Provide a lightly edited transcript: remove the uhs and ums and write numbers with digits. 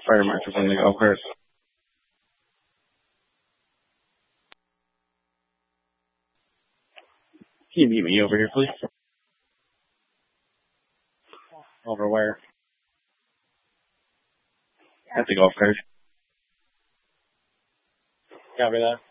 fire marshal from the golf cart. Can you meet me over here, please? Over where? At the golf cart. Copy that.